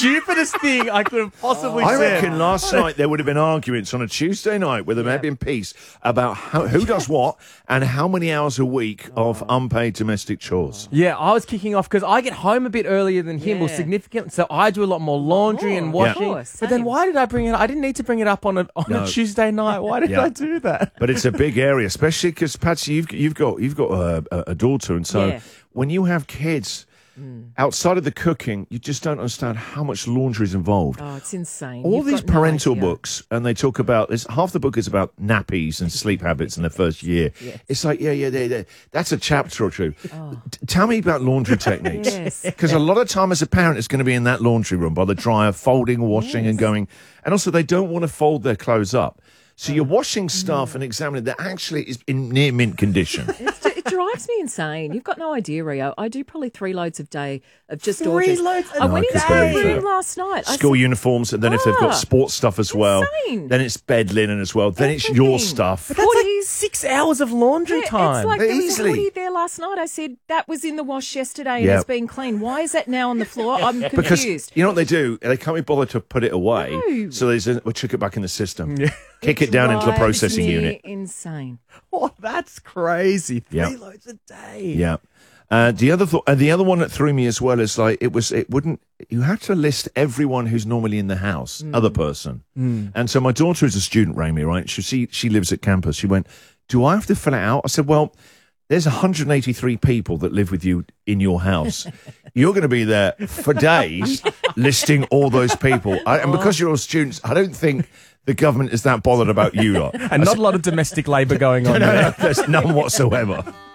stupidest thing I could have possibly I said. reckon last night there would have been arguments on a Tuesday night where there may have been peace about who does what and how many hours a week of unpaid domestic chores. Yeah, I was kicking off because I get home a bit earlier than him, or significant, so I do a lot more laundry and washing. course, but then same. why did I bring it up? I didn't need to bring it up on a Tuesday night. Why did I do that? But it's a big area, especially because Patsy, you've got a daughter, and so when you have kids. Outside of the cooking, you just don't understand how much laundry is involved. Oh, it's insane. All You've these got no parental idea. books, and they talk about this. Half the book is about nappies and sleep habits in the first year. It's like, that's a chapter or two. Tell me about laundry techniques. Yes. Because a lot of time as a parent is going to be in that laundry room by the dryer, folding, washing, and going. And also, they don't want to fold their clothes up. So you're washing stuff and examining that actually is in near mint condition. It drives me insane. You've got no idea, Rio. I do probably 3 loads a day of just 3 laundry. loads a I went day? into the Believe room it. last night. School uniforms, and then if they've got sports stuff as well, insane. then it's bed linen as well, then it's your Everything. stuff. That's like 6 hours of laundry time. It's like there was Easily. a hoodie there last night. I said, that was in the wash yesterday and Yep. it's been cleaned. Why is that now on the floor? I'm confused. Because you know what they do? They can't be bothered to put it away, No. so we'll chuck it back in the system. Kick it down into the processing Drives me unit. Insane. Oh, that's crazy. 3 Yeah. loads a day. Yeah. The other one that threw me as well is like you have to list everyone who's normally in the house, other person. And so my daughter is a student, Rami, right? She lives at campus. She went, do I have to fill it out? I said, well, there's 183 people that live with you in your house. You're going to be there for days listing all those people. And because you're all students, I don't think the government is that bothered about you lot. And not a lot of domestic labour going on there. There's none whatsoever.